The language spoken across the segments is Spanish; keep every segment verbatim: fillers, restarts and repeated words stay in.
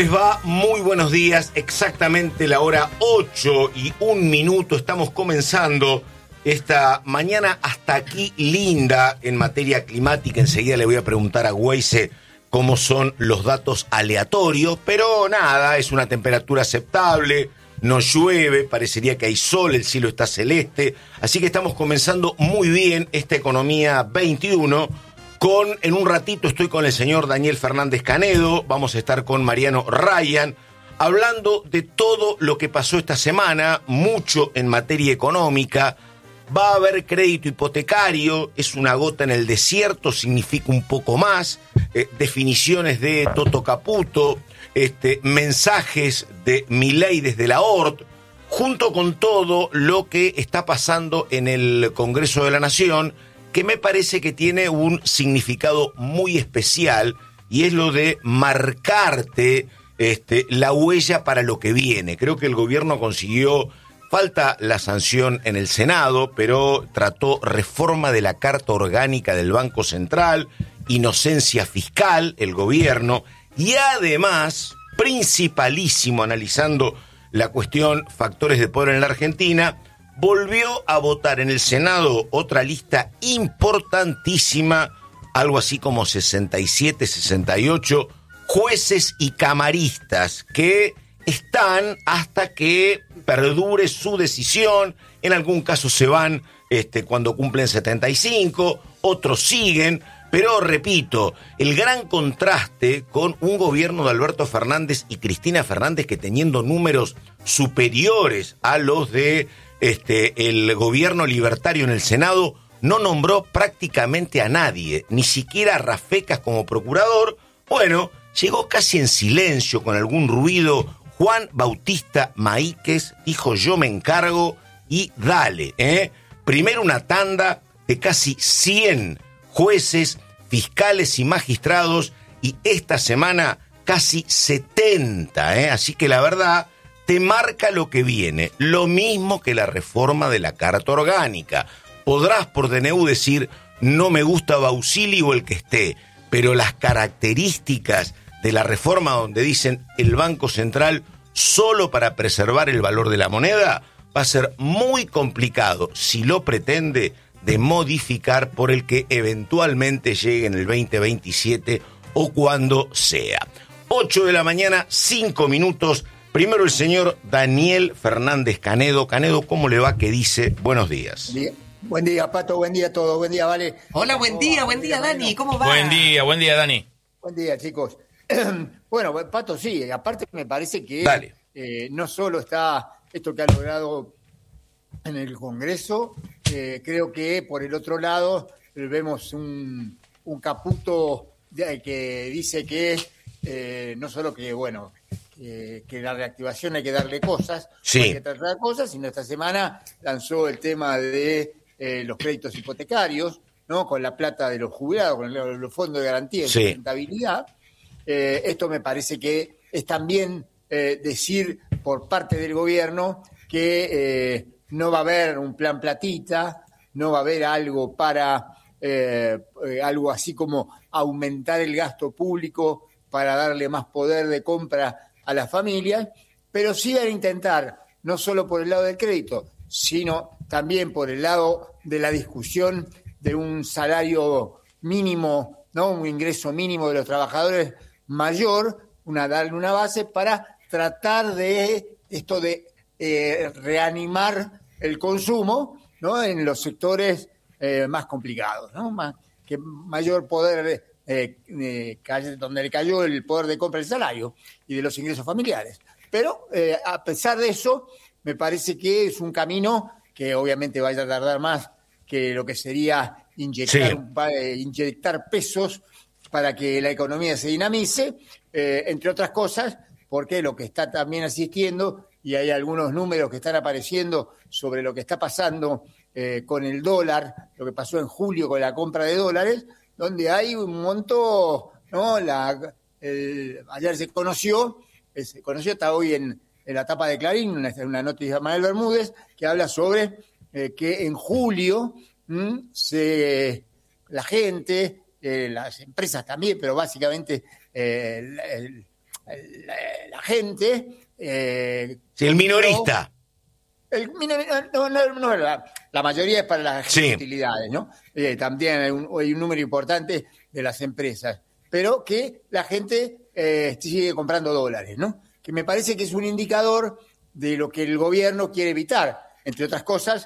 les va? Muy buenos días, exactamente la hora ocho y un minuto. Estamos comenzando esta mañana hasta aquí linda en materia climática. Enseguida le voy a preguntar a Weise cómo son los datos aleatorios, pero nada, es una temperatura aceptable, no llueve, parecería que hay sol, el cielo está celeste, así que estamos comenzando muy bien esta Economía veintiuno. Con, en un ratito estoy con el señor Daniel Fernández Canedo, vamos a estar con Mariano Ryan, hablando de todo lo que pasó esta semana, mucho en materia económica. Va a haber crédito hipotecario, es una gota en el desierto, significa un poco más, eh, definiciones de Toto Caputo, este, mensajes de Milei desde la O R T, junto con todo lo que está pasando en el Congreso de la Nación, que me parece que tiene un significado muy especial, y es lo de marcarte este, la huella para lo que viene. Creo que el gobierno consiguió, falta la sanción en el Senado, pero trató reforma de la Carta Orgánica del Banco Central, inocencia fiscal, el gobierno, y además, principalísimo, analizando la cuestión factores de poder en la Argentina, volvió a votar en el Senado otra lista importantísima, algo así como sesenta y siete, sesenta y ocho jueces y camaristas que están hasta que perdure su decisión. En algún caso se van este, cuando cumplen setenta y cinco, otros siguen, pero repito, el gran contraste con un gobierno de Alberto Fernández y Cristina Fernández que, teniendo números superiores a los de Este, el gobierno libertario en el Senado, no nombró prácticamente a nadie, ni siquiera a Rafecas como procurador. Bueno, llegó casi en silencio, con algún ruido, Juan Bautista Maíquez, dijo: yo me encargo, y dale, ¿eh? Primero una tanda de casi cien jueces, fiscales y magistrados, y esta semana casi setenta, ¿eh? Así que la verdad te marca lo que viene, lo mismo que la reforma de la Carta Orgánica. Podrás por D N U decir: no me gusta Bausili o el que esté, pero las características de la reforma donde dicen el Banco Central solo para preservar el valor de la moneda, va a ser muy complicado, si lo pretende, de modificar por el que eventualmente llegue en el veinte veintisiete o cuando sea. ocho de la mañana, cinco minutos. Primero el señor Daniel Fernández Canedo. Canedo, ¿cómo le va? ¿Qué dice? Buenos días. Bien. Buen día, Pato. Buen día a todos. Buen día, Vale. Hola, buen día, buen día, Dani. ¿Cómo va? Buen día, buen día, Dani. Buen día, chicos. Bueno, Pato, sí. Aparte me parece que eh, no solo está esto que ha logrado en el Congreso, eh, creo que por el otro lado vemos un, un Caputo que dice que eh, no solo que, bueno, Eh, que la reactivación hay que darle cosas, sí. hay que tratar cosas, sino esta semana lanzó el tema de eh, los créditos hipotecarios, ¿no? Con la plata de los jubilados, con los, los fondos de garantía y sí. sustentabilidad. Eh, esto me parece que es también eh, decir por parte del gobierno que eh, no va a haber un plan platita, no va a haber algo para eh, eh, algo así como aumentar el gasto público para darle más poder de compra a las familias, pero sí van a intentar, no solo por el lado del crédito, sino también por el lado de la discusión de un salario mínimo, ¿no? Un ingreso mínimo de los trabajadores mayor, una, darle una base para tratar de esto de eh, reanimar el consumo, ¿no? En los sectores eh, más complicados, ¿no? Más, que mayor poder Eh, eh, donde le cayó el poder de compra del salario y de los ingresos familiares. Pero eh, a pesar de eso, me parece que es un camino que obviamente va a tardar más que lo que sería inyectar, sí. eh, inyectar pesos para que la economía se dinamice, eh, entre otras cosas, porque lo que está también asistiendo, y hay algunos números que están apareciendo sobre lo que está pasando eh, con el dólar, lo que pasó en julio con la compra de dólares, donde hay un monto, ¿no? La, el, ayer se conoció, se conoció, está hoy en, en la tapa de Clarín, una, una noticia de Manuel Bermúdez, que habla sobre eh, que en julio ¿m? se la gente, eh, las empresas también, pero básicamente eh, el, el, la, la gente... Eh, sí, el minorista. El, no, no, no, la, la mayoría es para las sí. utilidades, ¿no? Eh, también hay un, hay un número importante de las empresas, pero que la gente eh, sigue comprando dólares, ¿no? Que me parece que es un indicador de lo que el gobierno quiere evitar, entre otras cosas,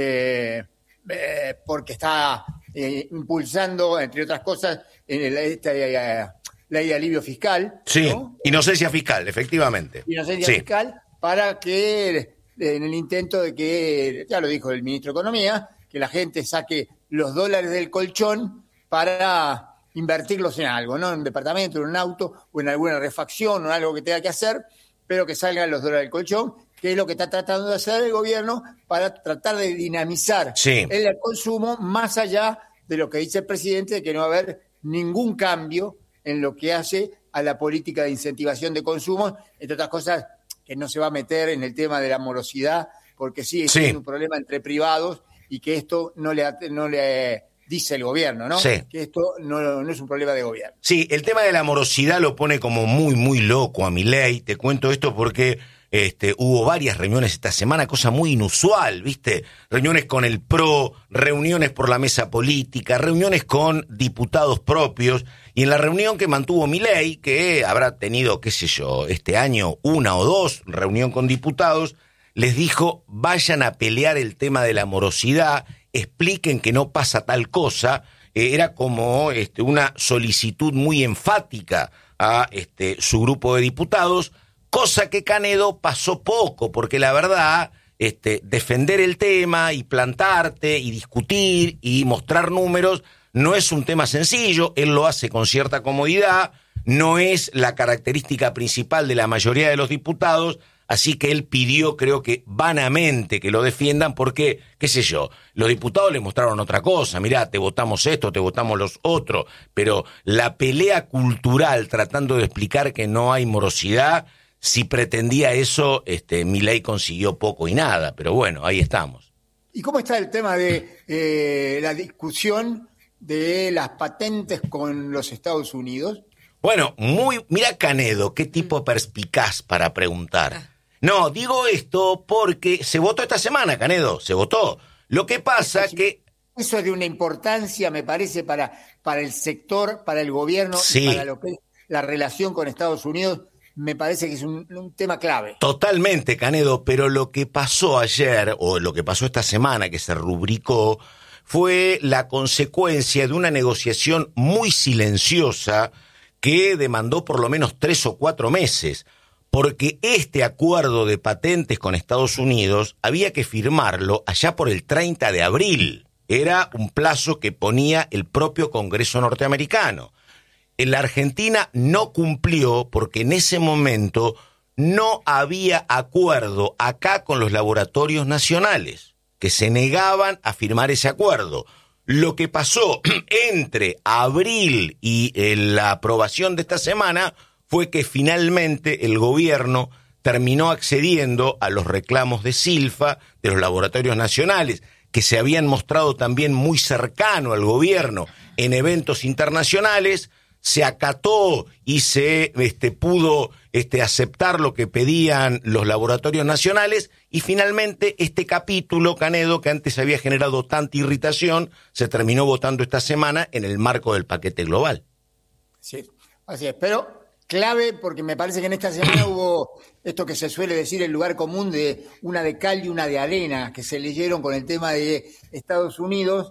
eh, eh, porque está eh, impulsando, entre otras cosas, en el, esta eh, ley de alivio fiscal. Sí, ¿no? inocencia fiscal, efectivamente. Inocencia sí. fiscal para que... en el intento de que, ya lo dijo el ministro de Economía, que la gente saque los dólares del colchón para invertirlos en algo, ¿no? En un departamento, en un auto, o en alguna refacción, o en algo que tenga que hacer, pero que salgan los dólares del colchón, que es lo que está tratando de hacer el gobierno para tratar de dinamizar sí. el consumo, más allá de lo que dice el presidente, de que no va a haber ningún cambio en lo que hace a la política de incentivación de consumo, entre otras cosas, que no se va a meter en el tema de la morosidad, porque sí, sí. es un problema entre privados y que esto no le, no le dice el gobierno, ¿no? Sí. Que esto no, no es un problema de gobierno. Sí, el tema de la morosidad lo pone como muy, muy loco a Milei. Te cuento esto porque este, hubo varias reuniones esta semana, cosa muy inusual, ¿viste? Reuniones con el P R O, reuniones por la mesa política, reuniones con diputados propios. Y en la reunión que mantuvo Milei, que habrá tenido, qué sé yo, este año una o dos, reunión con diputados, les dijo, vayan a pelear el tema de la morosidad, expliquen que no pasa tal cosa. Eh, era como este, una solicitud muy enfática a este, su grupo de diputados, cosa que Canedo pasó poco, porque la verdad, este, defender el tema y plantarte y discutir y mostrar números no es un tema sencillo. Él lo hace con cierta comodidad, no es la característica principal de la mayoría de los diputados, así que él pidió, creo que vanamente, que lo defiendan porque, qué sé yo, los diputados le mostraron otra cosa, mirá, te votamos esto, te votamos los otros, pero la pelea cultural tratando de explicar que no hay morosidad, si pretendía eso, este, Milei consiguió poco y nada, pero bueno, ahí estamos. ¿Y cómo está el tema de eh, la discusión de las patentes con los Estados Unidos? Bueno, muy, mira Canedo, qué tipo perspicaz para preguntar. No, digo esto porque se votó esta semana, Canedo, se votó. Lo que pasa eso, que... Eso es de una importancia, me parece, para, para el sector, para el gobierno, sí. y para lo que es la relación con Estados Unidos, me parece que es un, un tema clave. Totalmente, Canedo, pero lo que pasó ayer, o lo que pasó esta semana, que se rubricó, fue la consecuencia de una negociación muy silenciosa que demandó por lo menos tres o cuatro meses, porque este acuerdo de patentes con Estados Unidos había que firmarlo allá por el treinta de abril. Era un plazo que ponía el propio Congreso norteamericano. La Argentina no cumplió porque en ese momento no había acuerdo acá con los laboratorios nacionales, que se negaban a firmar ese acuerdo. Lo que pasó entre abril y eh, la aprobación de esta semana fue que finalmente el gobierno terminó accediendo a los reclamos de Silfa, de los laboratorios nacionales, que se habían mostrado también muy cercano al gobierno en eventos internacionales. Se acató y se este, pudo este, aceptar lo que pedían los laboratorios nacionales y finalmente este capítulo, Canedo, que antes había generado tanta irritación, se terminó votando esta semana en el marco del paquete global. Sí, así es, pero clave porque me parece que en esta semana hubo esto que se suele decir el lugar común de una de cal y una de arena, que se leyeron con el tema de Estados Unidos.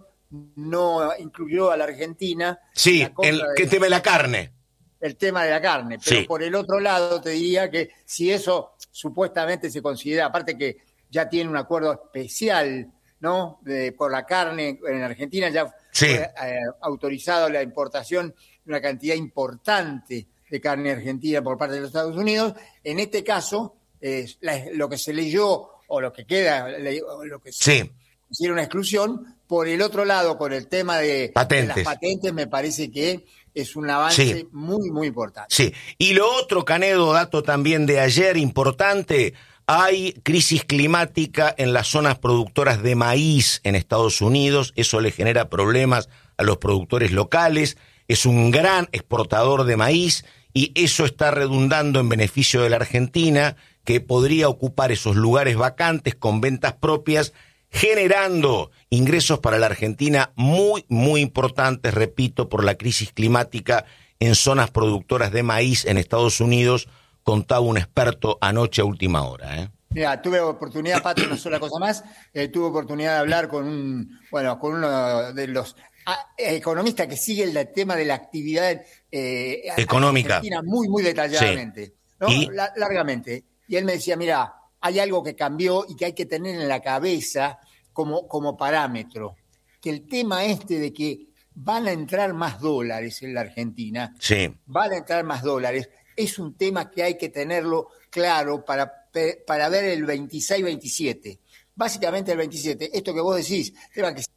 No incluyó a la Argentina. Sí, el de, ¿qué tema de la carne? El tema de la carne. Pero sí. Por el otro lado te diría que si eso supuestamente se considera, aparte que ya tiene un acuerdo especial, ¿no? De, por la carne en Argentina ya sí. fue eh, autorizado la importación de una cantidad importante de carne argentina por parte de los Estados Unidos. En este caso, eh, la, lo que se leyó o lo que queda, o lo que se sí. hiciera una exclusión. Por el otro lado, con el tema de, patentes. de las patentes, me parece que es un avance sí. muy, muy importante. Sí, y lo otro, Canedo, dato también de ayer importante, hay crisis climática en las zonas productoras de maíz en Estados Unidos, eso le genera problemas a los productores locales, es un gran exportador de maíz y eso está redundando en beneficio de la Argentina, que podría ocupar esos lugares vacantes con ventas propias, generando ingresos para la Argentina muy, muy importantes, repito, por la crisis climática en zonas productoras de maíz en Estados Unidos, contaba un experto anoche a última hora, ¿eh? Mira, tuve oportunidad, Pato, una sola cosa más, eh, tuve oportunidad de hablar con un, bueno, con uno de los ah, economistas que sigue el tema de la actividad eh, económica argentina muy, muy detalladamente, sí. ¿No? ¿Y? La, largamente. Y él me decía, mira, hay algo que cambió y que hay que tener en la cabeza como, como parámetro, que el tema este de que van a entrar más dólares en la Argentina, sí. van a entrar más dólares, es un tema que hay que tenerlo claro para, para ver el veintiséis veintisiete. Básicamente el veintisiete, esto que vos decís, tema que...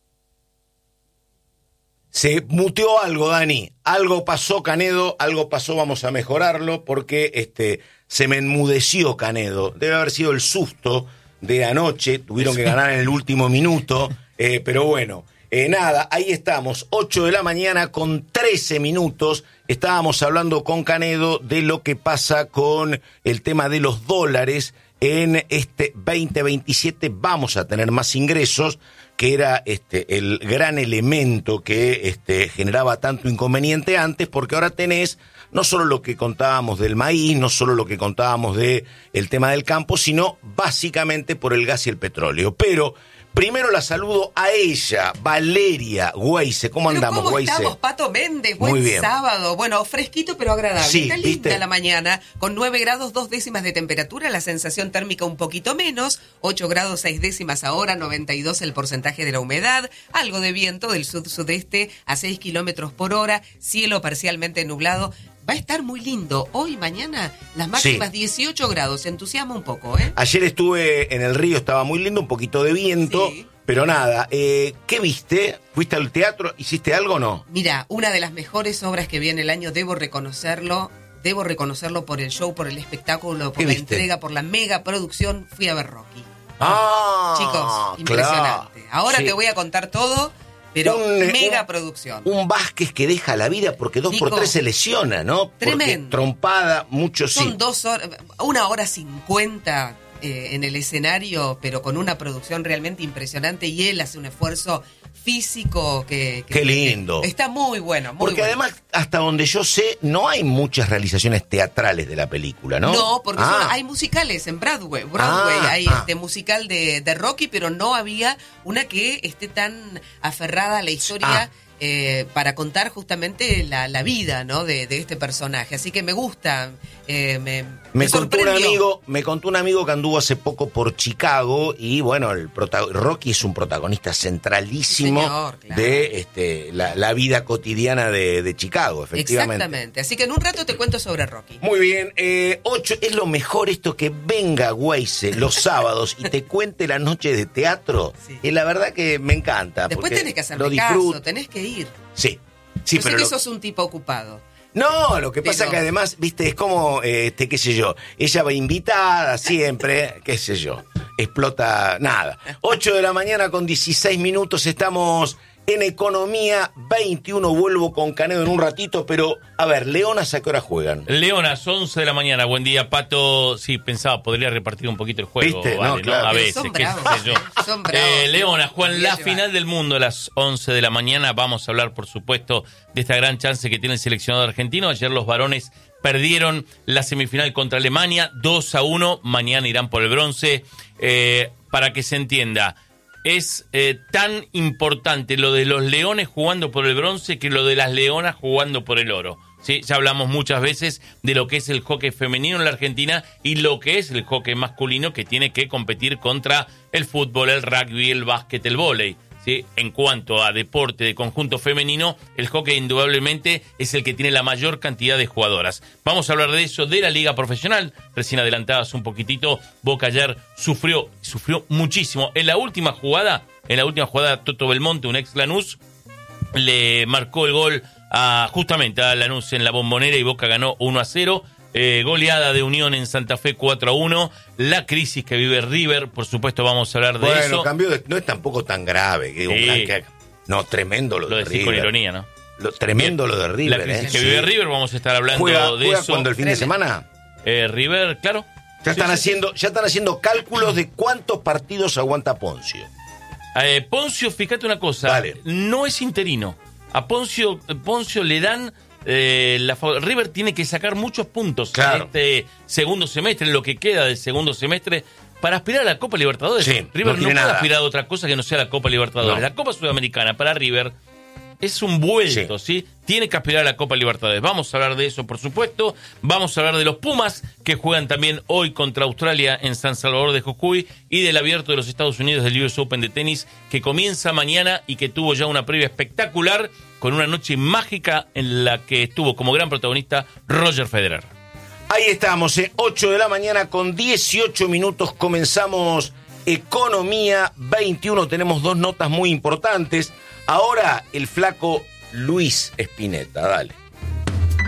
Se muteó algo, Dani, algo pasó, Canedo, algo pasó, vamos a mejorarlo, porque este se me enmudeció Canedo, debe haber sido el susto de anoche, tuvieron que ganar en el último minuto, eh, pero bueno, eh, nada, ahí estamos, ocho de la mañana con trece minutos, estábamos hablando con Canedo de lo que pasa con el tema de los dólares. En este veinte veintisiete vamos a tener más ingresos, que era este el gran elemento que este generaba tanto inconveniente antes, porque ahora tenés no solo lo que contábamos del maíz, no solo lo que contábamos de el tema del campo, sino básicamente por el gas y el petróleo. Pero primero la saludo a ella, Valeria Weise. ¿Cómo andamos, ¿Cómo Weise? estamos, Pato Méndez? Buen Muy bien. Sábado. Bueno, fresquito pero agradable. Sí, Está linda ¿viste? la mañana, con nueve grados, dos décimas de temperatura, la sensación térmica un poquito menos, ocho grados, seis décimas ahora, noventa y dos el porcentaje de la humedad, algo de viento del sud-sudeste a seis kilómetros por hora, cielo parcialmente nublado. Va a estar muy lindo. Hoy, mañana, las máximas sí. dieciocho grados. Se entusiasma un poco, ¿eh? Ayer estuve en el río, estaba muy lindo, un poquito de viento, sí. Pero nada. Eh, ¿Qué viste? ¿Fuiste al teatro? ¿Hiciste algo o no? Mira, una de las mejores obras que vi en el año, debo reconocerlo, debo reconocerlo por el show, por el espectáculo, por la viste? entrega, por la mega producción, fui a ver Rocky. Ah, chicos, impresionante. Claro. Ahora sí. te voy a contar todo. Pero un, mega un, producción. Un Vázquez que deja la vida porque dos Nico, por tres se lesiona, ¿no? Tremendo. Porque trompada, mucho sí. Son dos horas, una hora cincuenta eh, en el escenario, pero con una producción realmente impresionante y él hace un esfuerzo físico que... que Qué lindo. Que está muy bueno, muy Porque bueno. además, hasta donde yo sé, no hay muchas realizaciones teatrales de la película, ¿no? No, porque ah. son, hay musicales en Broadway. Broadway ah, hay ah. este musical de, de Rocky, pero no había una que esté tan aferrada a la historia Ah. eh, para contar justamente la, la vida, ¿no? de, de este personaje. Así que me gusta, eh, me, me, me contó un sorprendió. amigo, me contó un amigo que anduvo hace poco por Chicago y bueno, el protagon- Rocky es un protagonista centralísimo Señor, claro. de este la, la vida cotidiana de, de Chicago, efectivamente. Exactamente. Así que en un rato te cuento sobre Rocky. Muy bien, eh, ocho, es lo mejor esto que venga Weise los sábados y te cuente la noche de teatro. Sí. Y la verdad que me encanta. Después porque tenés que lo hacerme disfruto. caso, tenés que ir. Sí, sí, Yo pero sé que lo- sos un tipo ocupado. No, lo que pasa Pero- que además, viste, es como, eh, este, qué sé yo, ella va invitada siempre, qué sé yo, explota nada. ocho de la mañana con dieciséis minutos, estamos en Economía veintiuno, vuelvo con Canedo en un ratito, pero, a ver, Leonas, ¿a qué hora juegan? Leonas, once de la mañana. Buen día, Pato. Sí, pensaba, podría repartir un poquito el juego. ¿Viste? Vale, No, claro. A Pero veces, son qué bravos, sé yo. ¿eh? Son bravos. Eh, Leonas, juegan Podría la llevar. final del mundo a las once de la mañana. Vamos a hablar, por supuesto, de esta gran chance que tiene el seleccionado argentino. Ayer los varones perdieron la semifinal contra Alemania, dos a uno. Mañana irán por el bronce. Eh, para que se entienda, es eh, tan importante lo de los leones jugando por el bronce que lo de las leonas jugando por el oro. ¿Sí? Ya hablamos muchas veces de lo que es el hockey femenino en la Argentina y lo que es el hockey masculino, que tiene que competir contra el fútbol, el rugby, el básquet, el vóley. ¿Sí? En cuanto a deporte de conjunto femenino, el hockey indudablemente es el que tiene la mayor cantidad de jugadoras. Vamos a hablar de eso, de la liga profesional. Recién adelantadas un poquitito, Boca ayer sufrió, sufrió muchísimo. En la última jugada, en la última jugada, Toto Belmonte, un ex Lanús, le marcó el gol a, justamente a Lanús en la Bombonera y Boca ganó uno a cero. Eh, goleada de Unión en Santa Fe cuatro a uno. La crisis que vive River, por supuesto vamos a hablar de bueno, eso. cambio de, no es tampoco tan grave. Que, Sí. una- que- no, tremendo lo, Lo de decís con River. ironía, ¿no? Lo, tremendo Bien. lo de River. La crisis ¿eh? que Sí. vive River, vamos a estar hablando ¿Juega, de juega eso. cuando el fin de semana? Eh, River, claro. Ya Sí, están, sí, haciendo, ya están haciendo cálculos de cuántos partidos aguanta Poncio. Eh, Poncio, fíjate una cosa, Dale. no es interino. A Poncio, Poncio le dan eh, la fa- River tiene que sacar muchos puntos Claro. en este segundo semestre, en lo que queda del segundo semestre, para aspirar a la Copa Libertadores. Sí, River no no, tiene puede nada. aspirar a otra cosa que no sea la Copa Libertadores. No. La Copa Sudamericana para River es un vuelto, ¿sí? Tiene que aspirar a la Copa Libertadores. Vamos a hablar de eso, por supuesto. Vamos a hablar de los Pumas, que juegan también hoy contra Australia en San Salvador de Jujuy, y del Abierto de los Estados Unidos del U S Open de tenis, que comienza mañana y que tuvo ya una previa espectacular, con una noche mágica en la que estuvo como gran protagonista Roger Federer. Ahí estamos, eh, ocho de la mañana con dieciocho minutos, comenzamos Economía veintiuno, tenemos dos notas muy importantes. Ahora el flaco Luis Spinetta, dale.